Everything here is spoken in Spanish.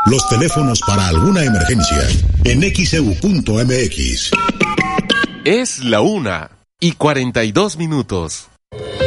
Los teléfonos para alguna emergencia en xeu.mx. Es la 1:42.